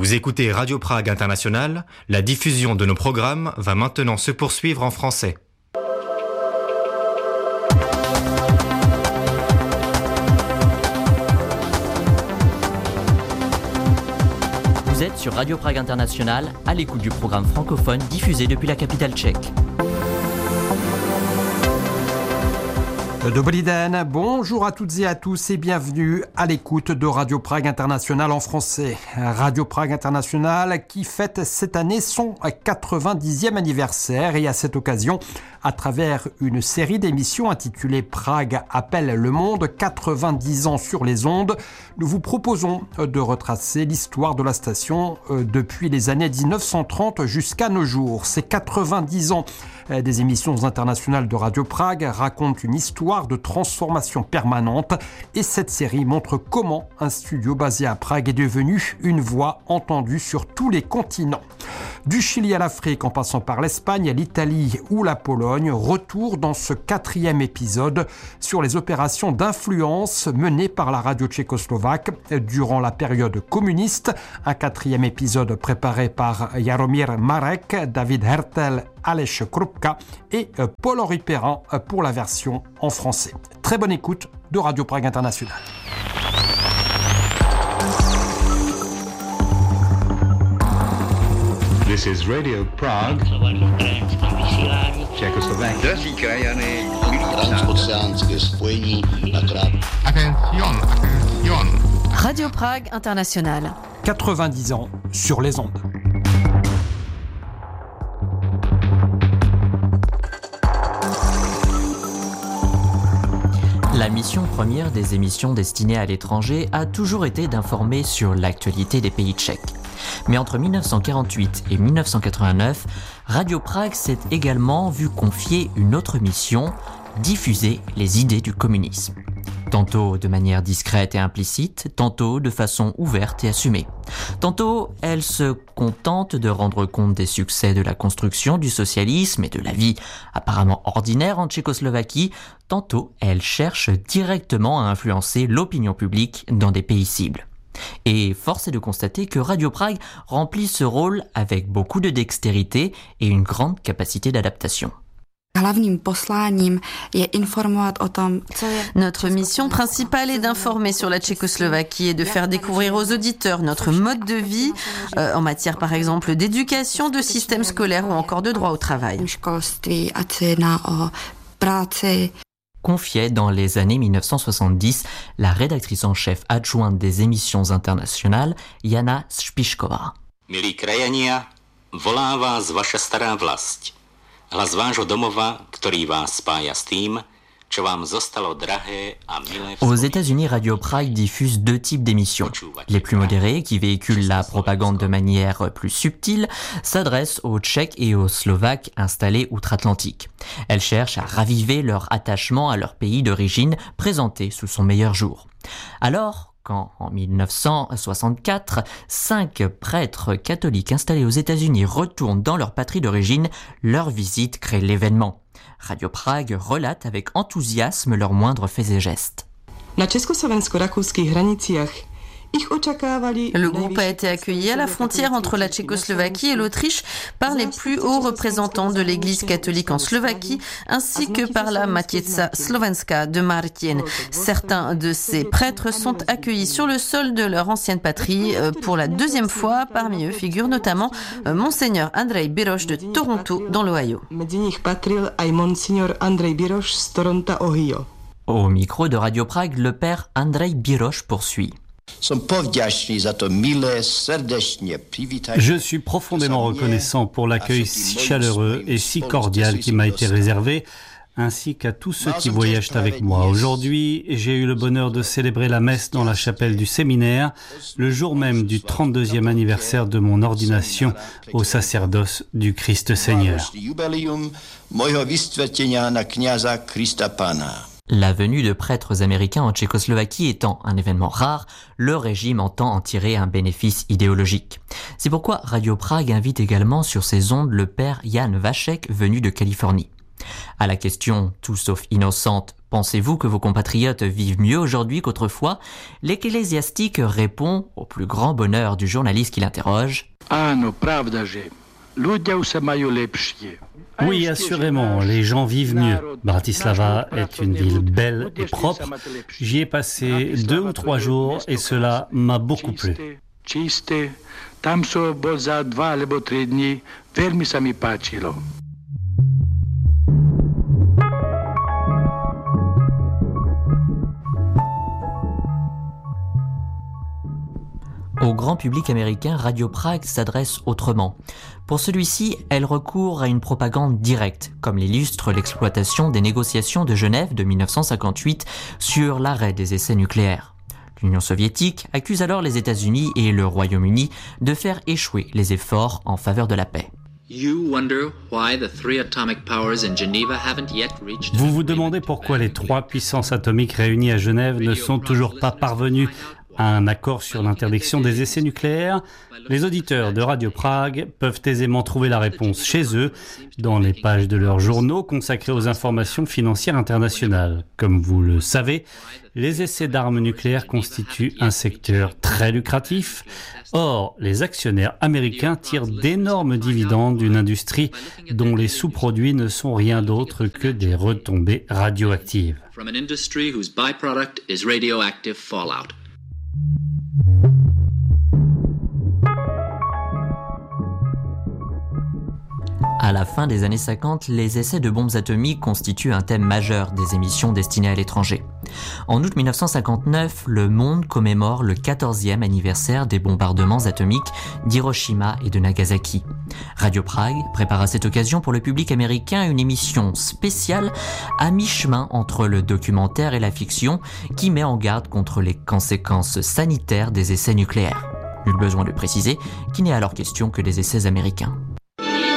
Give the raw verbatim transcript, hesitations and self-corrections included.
Vous écoutez Radio Prague International, la diffusion de nos programmes va maintenant se poursuivre en français. Vous êtes sur Radio Prague International, à l'écoute du programme francophone diffusé depuis la capitale tchèque. Dobrý den, bonjour à toutes et à tous et bienvenue à l'écoute de Radio Prague International en français. Radio Prague International qui fête cette année son quatre-vingt-dixième anniversaire et à cette occasion, à travers une série d'émissions intitulée Prague appelle le monde, quatre-vingt-dix ans sur les ondes, nous vous proposons de retracer l'histoire de la station depuis les années dix-neuf cent trente jusqu'à nos jours. Ces quatre-vingt-dix ans des émissions internationales de Radio Prague racontent une histoire de transformation permanente et cette série montre comment un studio basé à Prague est devenu une voix entendue sur tous les continents. Du Chili à l'Afrique en passant par l'Espagne, l'Italie ou la Pologne, retour dans ce quatrième épisode sur les opérations d'influence menées par la radio tchécoslovaque durant la période communiste. Un quatrième épisode préparé par Jaromír Marek, David Hertel, Aleš Krupka et Paul-Henri Perrin pour la version en français. Très bonne écoute de Radio Prague International. This is Radio Prague, Czechoslovakia. Drazí krajany, milí transoceánské spojení na krát. Attention, attention. Radio Prague International. quatre-vingt-dix ans sur les ondes. La mission première des émissions destinées à l'étranger a toujours été d'informer sur l'actualité des pays tchèques. Mais entre dix-neuf cent quarante-huit et dix-neuf cent quatre-vingt-neuf, Radio Prague s'est également vu confier une autre mission, diffuser les idées du communisme. Tantôt de manière discrète et implicite, tantôt de façon ouverte et assumée. Tantôt, elle se contente de rendre compte des succès de la construction du socialisme et de la vie apparemment ordinaire en Tchécoslovaquie, tantôt elle cherche directement à influencer l'opinion publique dans des pays cibles. Et force est de constater que Radio Prague remplit ce rôle avec beaucoup de dextérité et une grande capacité d'adaptation. Notre mission principale est d'informer sur la Tchécoslovaquie et de faire découvrir aux auditeurs notre mode de vie euh, en matière par exemple d'éducation, de système scolaire ou encore de droit au travail. Confiait dans les années dix-neuf cent soixante-dix la rédactrice en chef adjointe des émissions internationales, Jana Spišková. Milí krajania, volá vás vaša stará vlast. Hlas vášho domova, ktorý vás spája s tým, čo vám zostalo drahé a milé. Aux États-Unis, Radio Prague diffuse deux types d'émissions. Les plus modérées, qui véhiculent la propagande de manière plus subtile, s'adressent aux Tchèques et aux Slovaques installés outre-Atlantique. Elles cherchent à raviver leur attachement à leur pays d'origine, présenté sous son meilleur jour. Alors, quand, en dix-neuf cent soixante-quatre, cinq prêtres catholiques installés aux États-Unis retournent dans leur patrie d'origine, leur visite crée l'événement. Radio Prague relate avec enthousiasme leurs moindres faits et gestes. Le groupe a été accueilli à la frontière entre la Tchécoslovaquie et l'Autriche par les plus hauts représentants de l'Église catholique en Slovaquie, ainsi que par la Matica Slovenska de Martin. Certains de ces prêtres sont accueillis sur le sol de leur ancienne patrie pour la deuxième fois. Parmi eux figure notamment Monseigneur Andrej Biroš de Toronto, dans l'Ohio. Au micro de Radio Prague, le père Andrej Biroš poursuit. Je suis profondément reconnaissant pour l'accueil si chaleureux et si cordial qui m'a été réservé, ainsi qu'à tous ceux qui voyagent avec moi. Aujourd'hui, j'ai eu le bonheur de célébrer la messe dans la chapelle du séminaire, le jour même du trente-deuxième anniversaire de mon ordination au sacerdoce du Christ Seigneur. La venue de prêtres américains en Tchécoslovaquie étant un événement rare, le régime entend en tirer un bénéfice idéologique. C'est pourquoi Radio Prague invite également sur ses ondes le père Jan Vašek, venu de Californie. À la question tout sauf innocente « Pensez-vous que vos compatriotes vivent mieux aujourd'hui qu'autrefois ?» l'ecclésiastique répond, au plus grand bonheur du journaliste qui l'interroge « Oui, assurément, les gens vivent mieux. Bratislava est une ville belle et propre. J'y ai passé deux ou trois jours et cela m'a beaucoup plu. » Au grand public américain, Radio Prague s'adresse autrement. Pour celui-ci, elle recourt à une propagande directe, comme l'illustre l'exploitation des négociations de Genève de mille neuf cent cinquante-huit sur l'arrêt des essais nucléaires. L'Union soviétique accuse alors les États-Unis et le Royaume-Uni de faire échouer les efforts en faveur de la paix. Vous vous demandez pourquoi les trois puissances atomiques réunies à Genève ne sont toujours pas parvenues à un accord sur l'interdiction des essais nucléaires? Les auditeurs de Radio Prague peuvent aisément trouver la réponse chez eux, dans les pages de leurs journaux consacrés aux informations financières internationales. Comme vous le savez, les essais d'armes nucléaires constituent un secteur très lucratif. Or, les actionnaires américains tirent d'énormes dividendes d'une industrie dont les sous-produits ne sont rien d'autre que des retombées radioactives. À la fin des années cinquante, les essais de bombes atomiques constituent un thème majeur des émissions destinées à l'étranger. En août mille neuf cent cinquante-neuf, le monde commémore le quatorzième anniversaire des bombardements atomiques d'Hiroshima et de Nagasaki. Radio Prague prépare à cette occasion pour le public américain une émission spéciale à mi-chemin entre le documentaire et la fiction qui met en garde contre les conséquences sanitaires des essais nucléaires. Nul besoin de préciser qu'il n'est alors question que des essais américains.